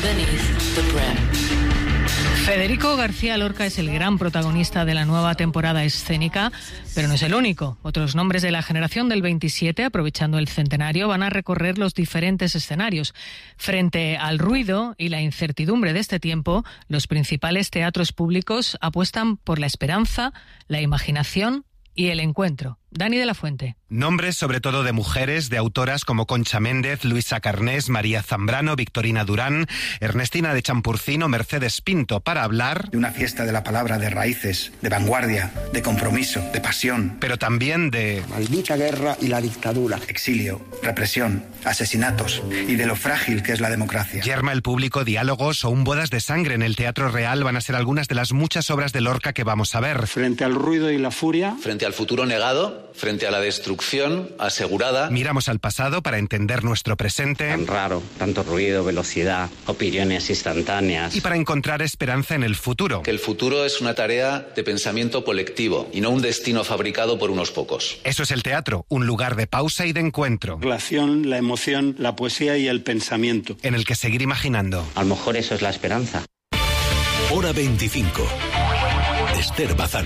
beneath the brim. Federico García Lorca es el gran protagonista de la nueva temporada escénica, pero no es el único. Otros nombres de la generación del 27, aprovechando el centenario, van a recorrer los diferentes escenarios. Frente al ruido y la incertidumbre de este tiempo, los principales teatros públicos apuestan por la esperanza, la imaginación y el encuentro. Dani de la Fuente. Nombres sobre todo de mujeres, de autoras como Concha Méndez, Luisa Carnés, María Zambrano, Victorina Durán, Ernestina de Champurcino, Mercedes Pinto, para hablar de una fiesta de la palabra, de raíces, de vanguardia, de compromiso, de pasión. Pero también de maldita guerra y la dictadura, exilio, represión, asesinatos y de lo frágil que es la democracia. Yerma el público, diálogos o un bodas de sangre en el Teatro Real van a ser algunas de las muchas obras de Lorca que vamos a ver. Frente al ruido y la furia, frente al futuro negado, frente a la destrucción asegurada. Miramos al pasado para entender nuestro presente. Tan raro, tanto ruido, velocidad, opiniones instantáneas. Y para encontrar esperanza en el futuro. Que el futuro es una tarea de pensamiento colectivo y no un destino fabricado por unos pocos. Eso es el teatro, un lugar de pausa y de encuentro. La relación, la emoción, la poesía y el pensamiento. En el que seguir imaginando. A lo mejor eso es la esperanza. Hora 25. Esther Bazán.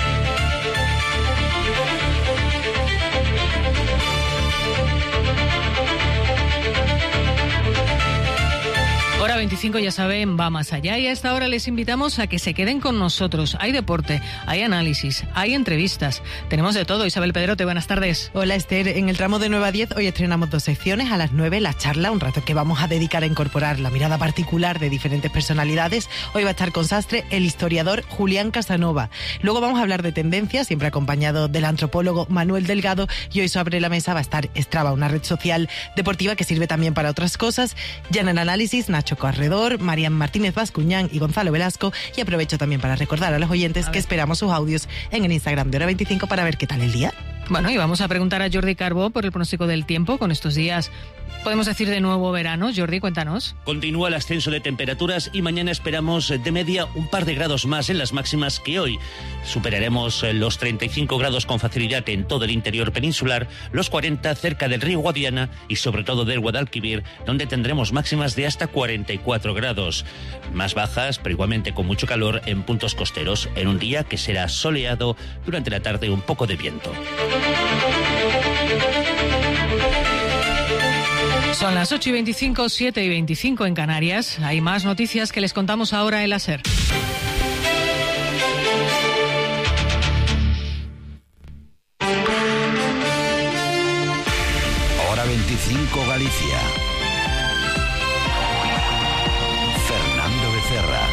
Hora 25, ya saben, va más allá, y a esta hora les invitamos a que se queden con nosotros. Hay deporte, hay análisis, hay entrevistas, tenemos de todo. Isabel Pedrote, buenas tardes. Hola Esther, en el tramo de 9 a 10 hoy estrenamos 2 secciones. A las 9 la charla, un rato que vamos a dedicar a incorporar la mirada particular de diferentes personalidades. Hoy va a estar con Sastre el historiador Julián Casanova. Luego vamos a hablar de tendencias, siempre acompañado del antropólogo Manuel Delgado, y hoy sobre la mesa va a estar Strava, una red social deportiva que sirve también para otras cosas. Ya en el análisis, Nacho Corredor, Marian Martínez Bascuñán y Gonzalo Velasco. Y aprovecho también para recordar a los oyentes que esperamos sus audios en el Instagram de Hora 25 para ver qué tal el día. Bueno, y vamos a preguntar a Jordi Carbó por el pronóstico del tiempo con estos días. Podemos decir de nuevo verano. Jordi, cuéntanos. Continúa el ascenso de temperaturas y mañana esperamos de media un par de grados más en las máximas que hoy. Superaremos los 35 grados con facilidad en todo el interior peninsular, los 40 cerca del río Guadiana y sobre todo del Guadalquivir, donde tendremos máximas de hasta 44 grados. Más bajas, pero igualmente con mucho calor en puntos costeros, en un día que será soleado, durante la tarde un poco de viento. Son las 8:25, 7:25 en Canarias. Hay más noticias que les contamos ahora en la SER. Hora 25 Galicia. Fernando Becerra.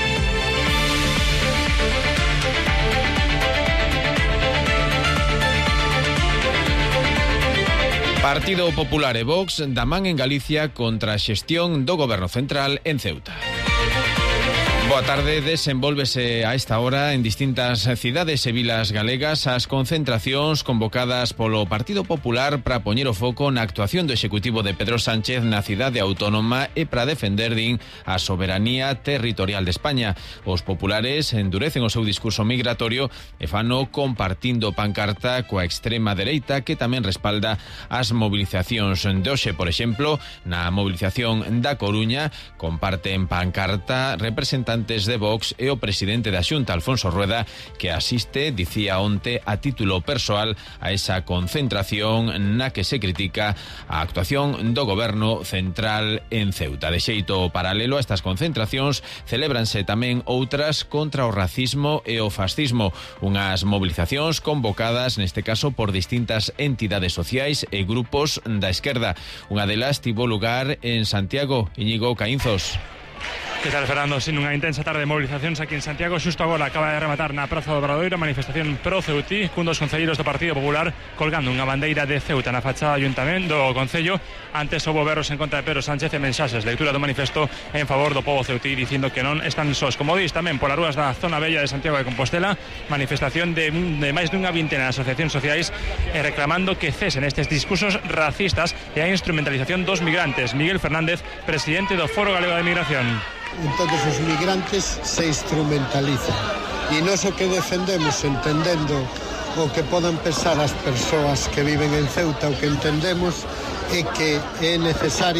Partido Popular e Vox da man en Galicia contra a xestión do Goberno Central en Ceuta. Boa tarde, desenvólvese a esta hora en distintas cidades e vilas galegas as concentracións convocadas polo Partido Popular para poñer o foco na actuación do Executivo de Pedro Sánchez na cidade autónoma e para defender, din, a soberanía territorial de España. Os populares endurecen o seu discurso migratorio e fano compartindo pancarta coa extrema dereita, que tamén respalda as movilizacións de hoxe. Por exemplo, na movilización da Coruña comparten pancarta representantes de Vox e o presidente da Xunta, Alfonso Rueda, que asiste, dicía onte, a título persoal a esa concentración na que se critica a actuación do Goberno Central en Ceuta. De xeito paralelo a estas concentracións celébranse tamén outras contra o racismo e o fascismo, unhas movilizacións convocadas neste caso por distintas entidades sociais e grupos da esquerda. Unha delas tivo lugar en Santiago. Íñigo Caínzos. Que tal, Fernando? Sin unha intensa tarde de movilizacións aquí en Santiago, xusto agora acaba de rematar na Praza do Obradoiro a manifestación pro Ceutí, cun dos concelleiros do Partido Popular colgando unha bandeira de Ceuta na fachada do Ayuntamento do Concello. Antes houbo berros en contra de Pedro Sánchez e mensaxes, lectura do manifesto en favor do pobo ceutí, dicindo que non están sós. Como dis tamén polas rúas da zona bella de Santiago de Compostela, manifestación de máis dunha vintena de asociacións sociais reclamando que cesen estes discursos racistas e a instrumentalización dos migrantes. Miguel Fernández, presidente do Foro Galego de Migración. Entonces os migrantes se instrumentalizan e nós o que defendemos, entendendo o que podan pensar as persoas que viven en Ceuta, o que entendemos é que é necesario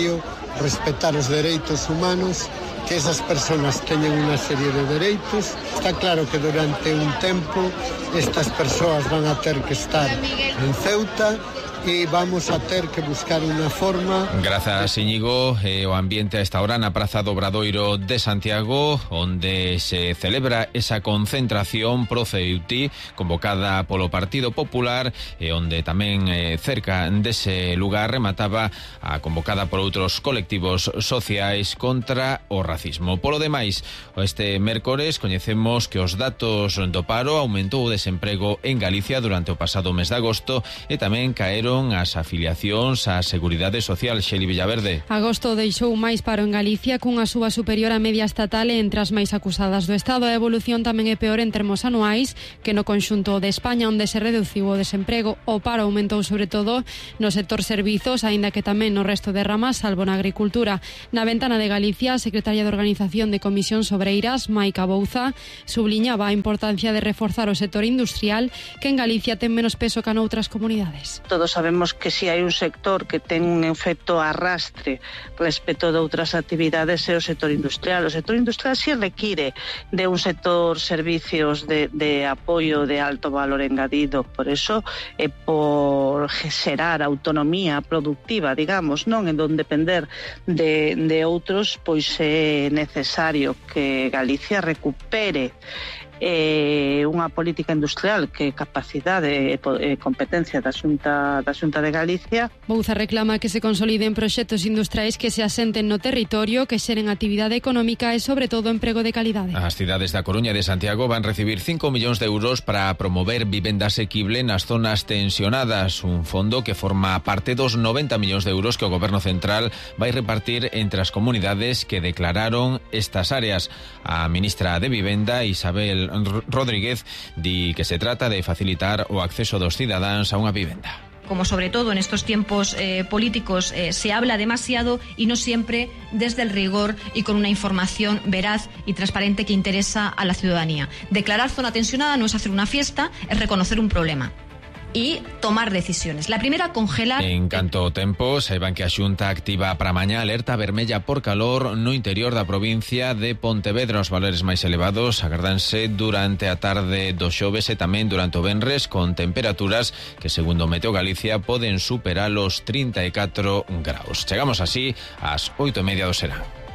respetar os dereitos humanos, que esas persoas teñen unha serie de dereitos. Está claro que durante un tempo estas persoas van a ter que estar en Ceuta e vamos a ter que buscar unha forma. Grazas, Íñigo. O ambiente a esta hora na Praza do Obradoiro de Santiago, onde se celebra esa concentración pro Ceuti convocada polo Partido Popular, e onde tamén cerca dese lugar remataba a convocada por outros colectivos sociais contra o racismo. Polo demais, este mércores coñecemos que os datos do paro aumentou o desemprego en Galicia durante o pasado mes de agosto e tamén caeron as afiliacións á Seguridade Social. Xeli Villaverde. Agosto deixou máis paro en Galicia, cunha suba superior á media estatal e entre as máis acusadas do Estado. A evolución tamén é peor en termos anuais que no conxunto de España, onde se reduciu o desemprego. O paro aumentou sobre todo no sector servizos, aínda que tamén no resto de ramas, salvo na agricultura. Na ventana de Galicia, a secretaria de Organización de Comisións Obreiras, Maica Bouza, subliñaba a importancia de reforzar o sector industrial, que en Galicia ten menos peso que noutras comunidades. Todos sabemos que si hai un sector que ten un efecto arrastre respecto de outras actividades é o sector industrial. O sector industrial si require de un sector servicios de apoio de alto valor engadido. Por eso, por xerar autonomía productiva, digamos, non en non depender de outros, pois é necesario que Galicia recupere unha política industrial que capacidade e competencia da Xunta de Galicia. Bouza reclama que se consoliden proxectos industriais que se asenten no territorio, que xeren actividade económica e, sobre todo, emprego de calidade. As cidades da Coruña e de Santiago van recibir 5 millóns de euros para promover vivenda asequible nas zonas tensionadas, un fondo que forma parte dos 90 millóns de euros que o Goberno Central vai repartir entre as comunidades que declararon estas áreas. A ministra de Vivenda, Isabel Rodríguez, di que se trata de facilitar o acceso dos cidadáns a unha vivenda. Como sobre todo en estos tiempos políticos se habla demasiado y no siempre desde el rigor y con una información veraz y transparente que interesa a la ciudadanía. Declarar zona tensionada no es hacer una fiesta, es reconocer un problema y tomar decisiones. La primera, congelar. En canto tempo, saiban que a Xunta activa para mañá alerta vermella por calor no interior da provincia de Pontevedra. Os valores máis elevados agardanse durante a tarde do xoves e tamén durante o venres, con temperaturas que, segundo Meteo Galicia, poden superar os 34 graus. Chegamos así ás 8:30 do serán.